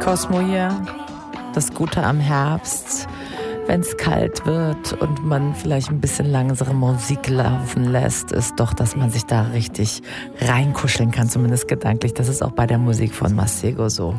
Cosmo hier. Das Gute am Herbst, wenn es kalt wird und man vielleicht ein bisschen langsame Musik laufen lässt, ist doch, dass man sich da richtig reinkuscheln kann, zumindest gedanklich. Das ist auch bei der Musik von Masego so.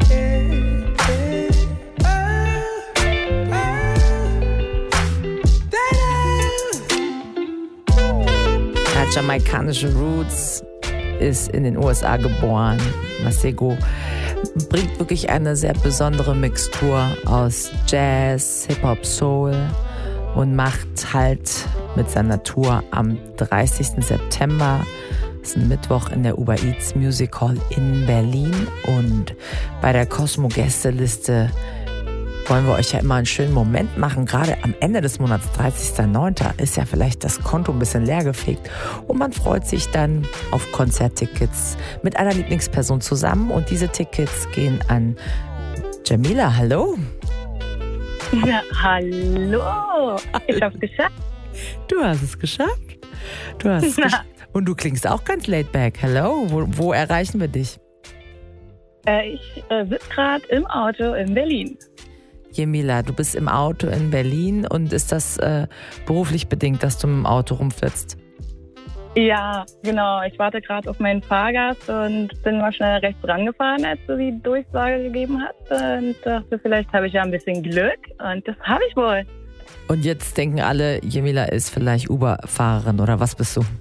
Er hat jamaikanische Roots, ist in den USA geboren. Masego bringt wirklich eine sehr besondere Mixtur aus Jazz, Hip-Hop, Soul und macht halt mit seiner Tour am 30. September, das ist ein Mittwoch, in der Uber Eats Music Hall in Berlin. Und bei der Cosmo-Gästeliste wollen wir euch ja immer einen schönen Moment machen. Gerade am Ende des Monats, 30.09., ist ja vielleicht das Konto ein bisschen leergefegt. Und man freut sich dann auf Konzerttickets mit einer Lieblingsperson zusammen. Und diese Tickets gehen an Jamila. Hallo. Ja, hallo. Ich hab's geschafft. Du hast es geschafft. Du hast es geschafft. Und du klingst auch ganz laid back. Hallo. Wo erreichen wir dich? Ich sitze gerade im Auto in Berlin. Jamila, du bist im Auto in Berlin und ist das beruflich bedingt, dass du im Auto rumflitzt? Ja, genau. Ich warte gerade auf meinen Fahrgast und bin mal schnell rechts rangefahren, als du die Durchsage gegeben hast. Und dachte, vielleicht habe ich ja ein bisschen Glück. Und das habe ich wohl. Und jetzt denken alle, Jamila ist vielleicht Uber-Fahrerin oder was bist du?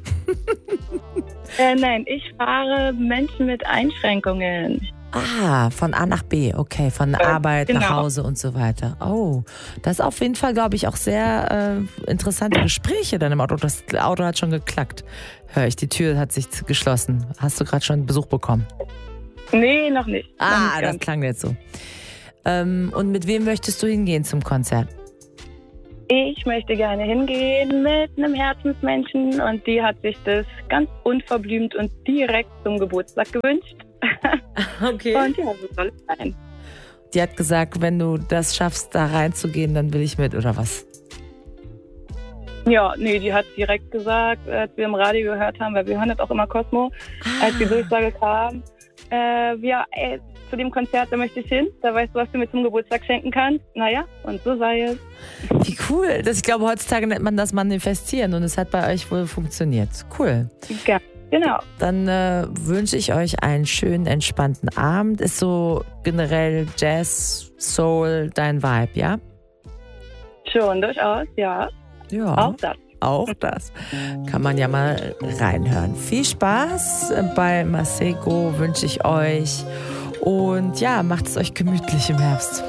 Nein, ich fahre Menschen mit Einschränkungen. Ah, von A nach B, okay, von Arbeit genau. nach Hause und so weiter. Oh, das ist auf jeden Fall, glaube ich, auch sehr interessante Gespräche dann im Auto. Das Auto hat schon geklackt, höre ich. Die Tür hat sich geschlossen. Hast du gerade schon Besuch bekommen? Nee, noch nicht. Ah, das klang jetzt so. Und mit wem möchtest du hingehen zum Konzert? Ich möchte gerne hingehen mit einem Herzensmenschen und die hat sich das ganz unverblümt und direkt zum Geburtstag gewünscht. Okay. Und ja, so soll es sein. Die hat gesagt, wenn du das schaffst, da reinzugehen, dann will ich mit, oder was? Ja, nee, die hat direkt gesagt, als wir im Radio gehört haben, weil wir hören das auch immer Cosmo, als die Durchsage kam, zu dem Konzert, da möchte ich hin, da weißt du, was du mir zum Geburtstag schenken kannst. Naja, und so sei es. Wie cool. Ich glaube, heutzutage nennt man das Manifestieren und es hat bei euch wohl funktioniert. Cool. Ja, genau. Dann wünsche ich euch einen schönen, entspannten Abend. Ist so generell Jazz, Soul dein Vibe, ja? Schon, durchaus, ja. Ja. Auch das. Auch das. Kann man ja mal reinhören. Viel Spaß bei Masego wünsche ich euch. Und ja, macht es euch gemütlich im Herbst.